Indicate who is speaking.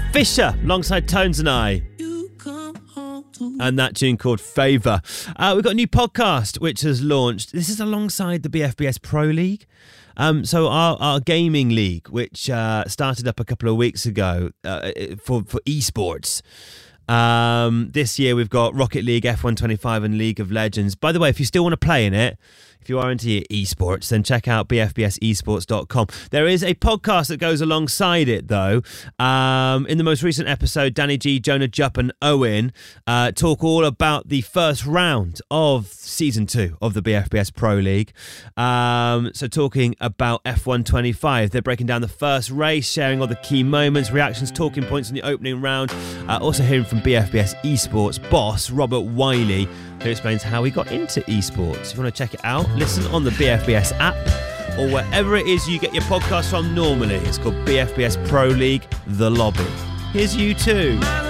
Speaker 1: Fisher alongside Tones and I. And that tune called Favour. We've got a new podcast which has launched. This is alongside the BFBS Pro League. So our gaming league, which started up a couple of weeks ago for esports. This year we've got Rocket League, F125 and League of Legends. By the way, if you still want to play in it, if you are into your esports, then check out bfbsesports.com. There is a podcast that goes alongside it, though. In the most recent episode, Danny G, Jonah Jupp and Owen talk all about the first round of Season 2 of the BFBS Pro League. So talking about F125. They're breaking down the first race, sharing all the key moments, reactions, talking points in the opening round. Also hearing from BFBS Esports boss, Robert Wiley, who explains how he got into esports. If you want to check it out, listen on the BFBS app or wherever it is you get your podcast from normally. It's called BFBS Pro League, The Lobby. Here's you too.